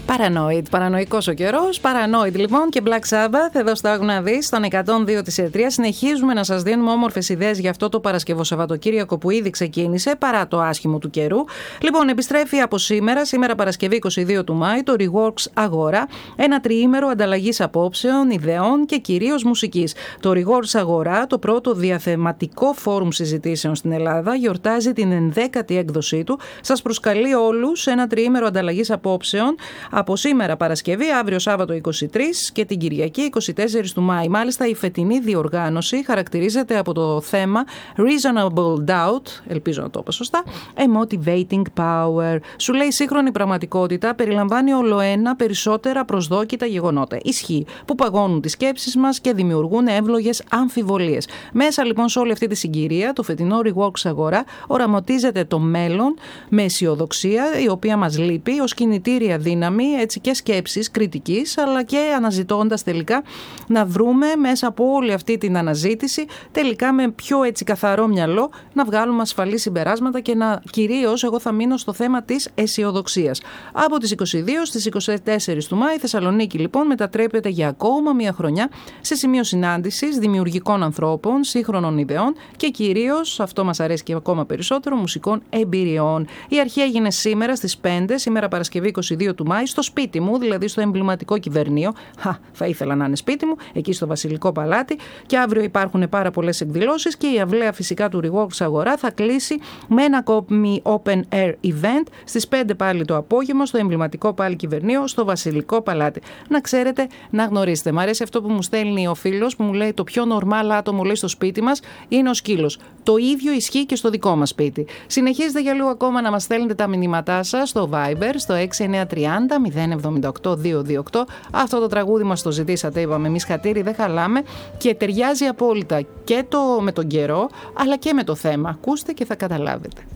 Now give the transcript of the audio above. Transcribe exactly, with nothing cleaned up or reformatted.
Paranoid, παρανοϊκός ο καιρός. Paranoid λοιπόν και Black Sabbath εδώ στο Άκου να δεις, στον εκατόν δύο της Ερτρίας. Συνεχίζουμε να σας δίνουμε όμορφες ιδέες για αυτό το Παρασκευό Σαββατοκύριακο που ήδη ξεκίνησε παρά το άσχημο του καιρού. Λοιπόν, επιστρέφει από σήμερα, σήμερα Παρασκευή είκοσι δύο του Μάη, το Reworks Αγορά. Ένα τριήμερο ανταλλαγής απόψεων, ιδεών και κυρίως μουσικής. Το Reworks Αγορά, το πρώτο διαθεματικό φόρουμ συζητήσεων στην Ελλάδα, γιορτάζει την ενδέκατη έκδοσή του. Σας προσκαλεί όλους σε ένα τριήμερο ανταλλαγής απόψεων από σήμερα Παρασκευή, αύριο Σάββατο είκοσι τρεις και την Κυριακή είκοσι τέσσερις του Μάη. Μάλιστα, η φετινή διοργάνωση χαρακτηρίζεται από το θέμα Reasonable Doubt, ελπίζω να το είπα σωστά, A Motivating Power. Σου λέει, η σύγχρονη πραγματικότητα περιλαμβάνει ολοένα περισσότερα προσδόκητα γεγονότα. Ισχύει, που παγώνουν τις σκέψεις μας και δημιουργούν εύλογες αμφιβολίες. Μέσα λοιπόν σε όλη αυτή τη συγκυρία, το φετινό Reworks Αγορά οραματίζεται το μέλλον με αισιοδοξία, η οποία μας λείπει, ως κινητήρια δύναμη, έτσι, και σκέψης κριτικής, αλλά και αναζητώντας τελικά να βρούμε μέσα από όλη αυτή την αναζήτηση, τελικά με πιο έτσι καθαρό μυαλό, να βγάλουμε ασφαλή συμπεράσματα και να, κυρίως εγώ θα μείνω στο θέμα της αισιοδοξίας. Από τις είκοσι δύο στις είκοσι τέσσερις του Μάη, η Θεσσαλονίκη λοιπόν μετατρέπεται για ακόμα μια χρονιά σε σημείο συνάντησης δημιουργικών ανθρώπων, σύγχρονων ιδεών και κυρίως, αυτό μας αρέσει και ακόμα περισσότερο, μουσικών εμπειριών. Η αρχή έγινε σήμερα στις πέντε, σήμερα Παρασκευή είκοσι δύο του Μάη, στο σπίτι μου, δηλαδή στο εμβληματικό Κυβερνείο. Χα, θα ήθελα να είναι σπίτι μου, εκεί στο Βασιλικό Παλάτι. Και αύριο υπάρχουν πάρα πολλές εκδηλώσεις και η αυλαία φυσικά του Reworks Αγορά θα κλείσει με ένα ακόμη open air event στις πέντε πάλι το απόγευμα στο εμβληματικό πάλι Κυβερνείο, στο Βασιλικό Παλάτι. Να ξέρετε, να γνωρίσετε. Μ' αρέσει αυτό που μου στέλνει ο φίλος που μου λέει: το πιο normal άτομο, λέει, στο σπίτι μας είναι ο σκύλος. Το ίδιο ισχύει και στο δικό μας σπίτι. Συνεχίζετε για λίγο ακόμα να μας στέλνετε τα μηνύματά σας στο Viber, στο έξι εννιά τρία μηδέν μηδέν εβδομήντα οκτώ διακόσια είκοσι οκτώ. Αυτό το τραγούδι μας το ζητήσατε, είπαμε εμείς, χατήρι, δεν χαλάμε, και ταιριάζει απόλυτα και το, με τον καιρό, αλλά και με το θέμα. Ακούστε και θα καταλάβετε.